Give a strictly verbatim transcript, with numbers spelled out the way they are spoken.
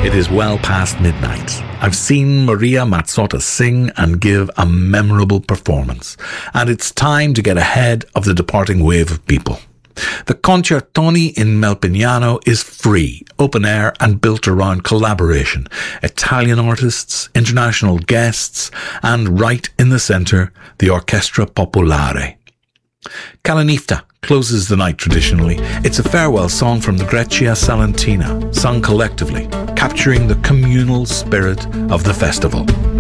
It is well past midnight. I've seen Maria Mazzotta sing and give a memorable performance, and it's time to get ahead of the departing wave of people. The Concertoni in Melpignano is free, open air, and built around collaboration. Italian artists, international guests, and right in the centre, the Orchestra Popolare. Calanifta closes the night traditionally. It's a farewell song from the Grecia Salentina, sung collectively, capturing the communal spirit of the festival.